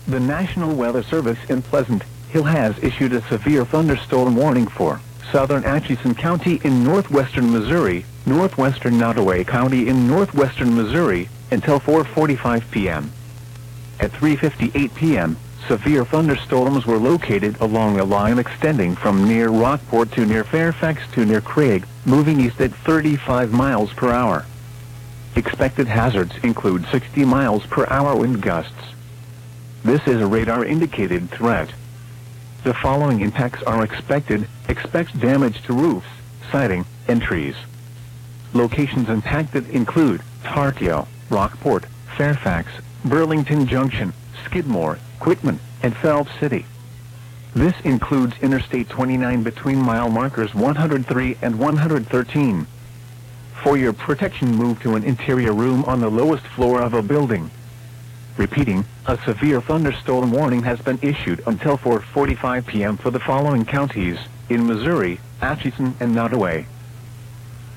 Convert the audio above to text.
The National Weather Service in Pleasant Hill has issued a severe thunderstorm warning for southern Atchison County in northwestern Missouri, northwestern Nottoway County in northwestern Missouri, until 4:45 p.m. At 3:58 p.m., severe thunderstorms were located along a line extending from near Rockport to near Fairfax to near Craig, moving east at 35 miles per hour. Expected hazards include 60 miles per hour wind gusts. This is a radar-indicated threat. The following impacts are expected. Expect damage to roofs, siding, and trees. Locations impacted include Tartio, Rockport, Fairfax, Burlington Junction, Skidmore, Quitman, and Phelps City. This includes Interstate 29 between mile markers 103 and 113. For your protection, move to an interior room on the lowest floor of a building. Repeating, a severe thunderstorm warning has been issued until 4:45 p.m. for the following counties in Missouri: Atchison and Nottoway.